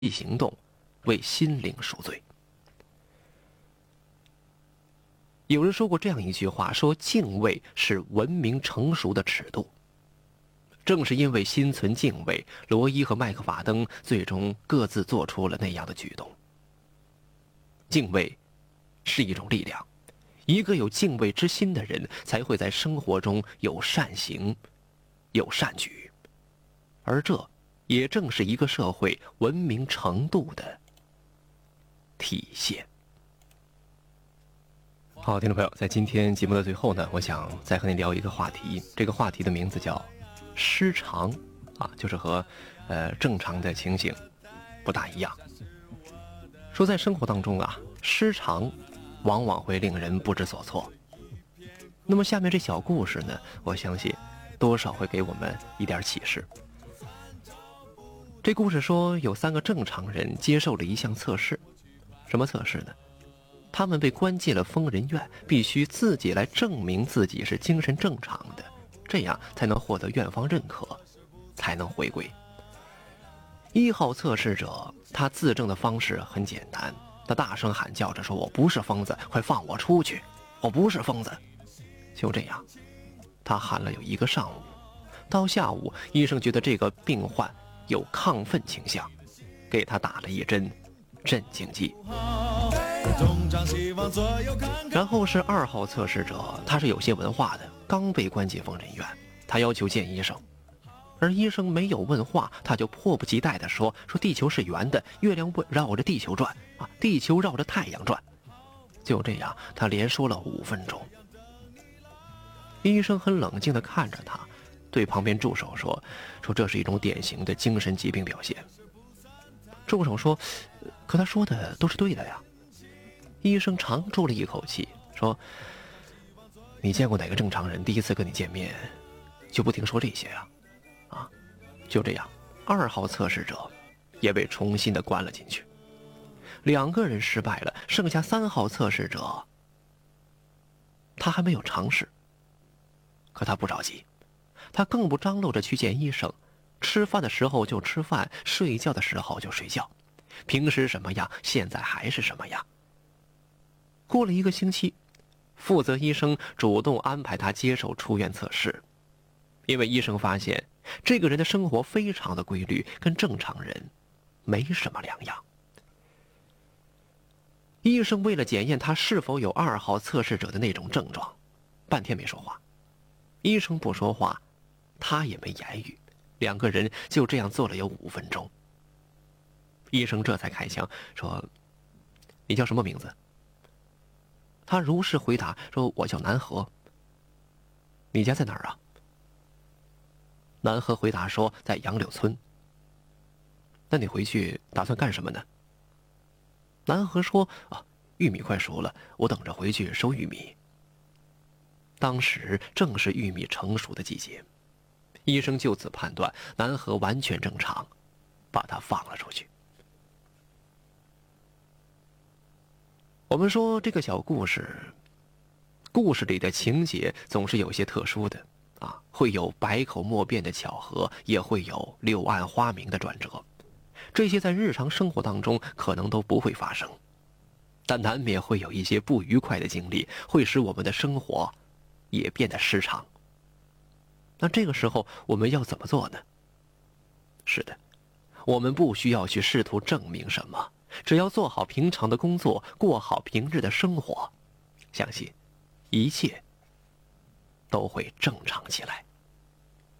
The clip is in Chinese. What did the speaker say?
行动，为心灵赎罪。有人说过这样一句话，说敬畏是文明成熟的尺度。正是因为心存敬畏，罗伊和麦克法登最终各自做出了那样的举动。敬畏是一种力量，一个有敬畏之心的人才会在生活中有善行，有善举，而这也正是一个社会文明程度的体现。好，听众朋友，在今天节目的最后呢，我想再和你聊一个话题，这个话题的名字叫失常就是和正常的情形不大一样。说在生活当中失常往往会令人不知所措。那么下面这小故事呢，我相信多少会给我们一点启示。这故事说有3个正常人接受了一项测试。什么测试呢？他们被关进了疯人院，必须自己来证明自己是精神正常的，这样才能获得院方认可，才能回归。1号测试者，他自证的方式很简单，他大声喊叫着说：“我不是疯子，快放我出去，我不是疯子。”就这样，他喊了有1个上午。到下午，医生觉得这个病患有亢奋倾向，给他打了一针镇静剂。然后是2号测试者，他是有些文化的，刚被关进疯人院，他要求见医生，而医生没有问话，他就迫不及待地说地球是圆的，月亮绕着地球转地球绕着太阳转。就这样，他连说了5分钟。医生很冷静地看着他，对旁边助手说这是一种典型的精神疾病表现。助手说：“可他说的都是对的呀。”医生长出了一口气说：“你见过哪个正常人第一次跟你见面就不停说这些呀？”就这样，2号测试者也被重新的关了进去。2个人失败了，剩下3号测试者，他还没有尝试。可他不着急，他更不张罗着去见医生，吃饭的时候就吃饭，睡觉的时候就睡觉，平时什么样，现在还是什么样。过了1个星期，负责医生主动安排他接受出院测试，因为医生发现这个人的生活非常的规律，跟正常人没什么两样。医生为了检验他是否有2号测试者的那种症状，半天没说话。医生不说话，他也没言语，2个人就这样做了有5分钟。医生这才开腔说：“你叫什么名字？”他如实回答说：“我叫南河。”“你家在哪儿啊？”南河回答说：“在杨柳村。”“那你回去打算干什么呢？”南河说：“玉米快熟了，我等着回去收玉米。”当时正是玉米成熟的季节，医生就此判断南河完全正常，把他放了出去。我们说这个小故事里的情节总是有些特殊的会有百口莫辩的巧合，也会有柳暗花明的转折。这些在日常生活当中可能都不会发生，但难免会有一些不愉快的经历，会使我们的生活也变得失常。那这个时候我们要怎么做呢？是的，我们不需要去试图证明什么，只要做好平常的工作，过好平日的生活，相信一切都会正常起来。